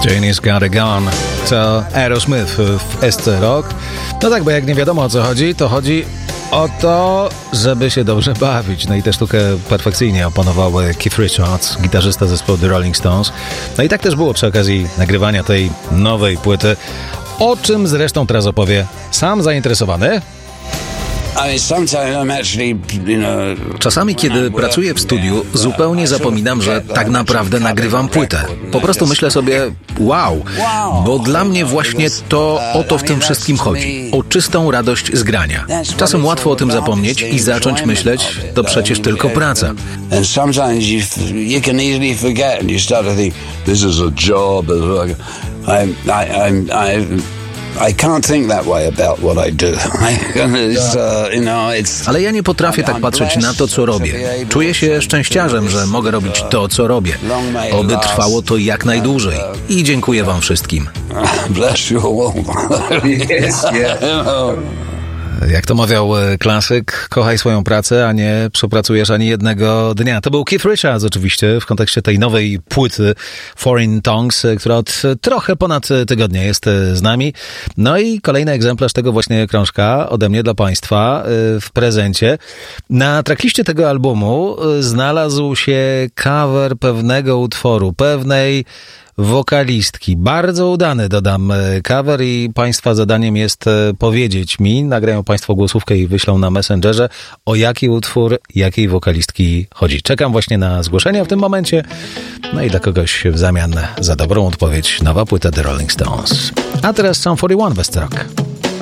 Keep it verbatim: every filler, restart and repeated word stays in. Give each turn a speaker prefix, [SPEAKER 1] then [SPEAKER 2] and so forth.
[SPEAKER 1] Janie's Got a Gun to Aerosmith w S C Rock. No tak, bo jak nie wiadomo o co chodzi, to chodzi o to, żeby się dobrze bawić. No i tę sztukę perfekcyjnie opanował Keith Richards, gitarzysta zespołu The Rolling Stones. No i tak też było przy okazji nagrywania tej nowej płyty, o czym zresztą teraz opowie sam zainteresowany.
[SPEAKER 2] Czasami, kiedy pracuję w studiu, zupełnie zapominam, że tak naprawdę nagrywam płytę. Po prostu myślę sobie, wow, bo dla mnie właśnie to o to w tym wszystkim chodzi. O czystą radość z grania. Czasem łatwo o tym zapomnieć i zacząć myśleć, to przecież tylko praca.
[SPEAKER 3] I can't think that way about what I do. It's, uh, you know, it's,
[SPEAKER 2] Ale ja nie potrafię tak patrzeć na to, co robię. Czuję się szczęściarzem, że mogę robić to, co robię. Oby trwało to jak najdłużej. I dziękuję wam wszystkim.
[SPEAKER 3] Bless you all. Yes, yeah.
[SPEAKER 1] Jak to mawiał klasyk, kochaj swoją pracę, a nie przepracujesz ani jednego dnia. To był Keith Richards oczywiście w kontekście tej nowej płyty Foreign Tongues, która od trochę ponad tygodnia jest z nami. No i kolejny egzemplarz tego właśnie krążka ode mnie dla Państwa w prezencie. Na trackliście tego albumu znalazł się cover pewnego utworu, pewnej wokalistki. Bardzo udany, dodam, cover i Państwa zadaniem jest powiedzieć mi, nagrają Państwo głosówkę i wyślą na Messengerze, o jaki utwór, jakiej wokalistki chodzi. Czekam właśnie na zgłoszenia w tym momencie. No i dla kogoś w zamian za dobrą odpowiedź nowa płyta The Rolling Stones. A teraz Sum czterdzieści jeden w S C Rock.